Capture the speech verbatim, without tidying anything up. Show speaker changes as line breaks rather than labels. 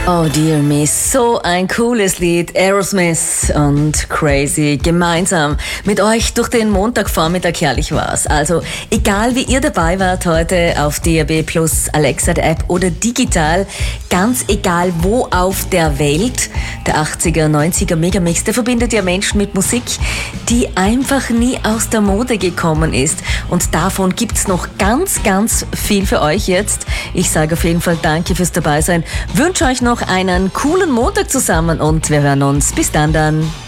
Oh dear me, so ein cooles Lied, Aerosmith und Crazy, gemeinsam mit euch durch den Montagvormittag, herrlich war's. Also egal wie ihr dabei wart heute auf D A B plus, Alexa der App oder digital, ganz egal wo auf der Welt, der achtziger, neunziger Megamix, der verbindet ja Menschen mit Musik, die einfach nie aus der Mode gekommen ist, und davon gibt's noch ganz, ganz viel für euch jetzt. Ich sage auf jeden Fall danke fürs Dabeisein, wünsche euch noch einen coolen Montag zusammen und wir hören uns. Bis dann dann.